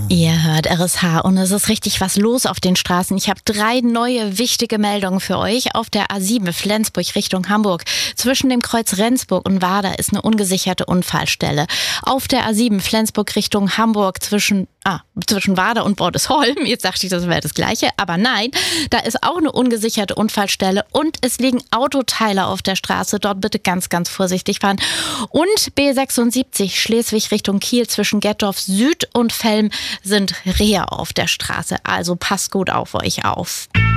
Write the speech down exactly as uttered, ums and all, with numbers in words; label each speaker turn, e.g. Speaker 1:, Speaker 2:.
Speaker 1: Ihr hört R S H und es ist richtig was los auf den Straßen. Ich habe drei neue wichtige Meldungen für euch. Auf der A sieben Flensburg Richtung Hamburg zwischen dem Kreuz Rendsburg und Warder ist eine ungesicherte Unfallstelle. Auf der A sieben Flensburg Richtung Hamburg zwischen Ah, zwischen Warder und Bordesholm. Jetzt dachte ich, das wäre das Gleiche. Aber nein, da ist auch eine ungesicherte Unfallstelle und es liegen Autoteile auf der Straße. Dort bitte ganz, ganz vorsichtig fahren. Und B sechsundsiebzig Schleswig Richtung Kiel zwischen Gettorf Süd und Velm sind Rehe auf der Straße. Also passt gut auf euch auf.